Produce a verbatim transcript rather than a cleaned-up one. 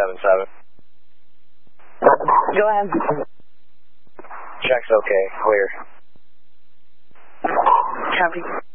seven seven. Go ahead. Check's okay. Clear. Copy.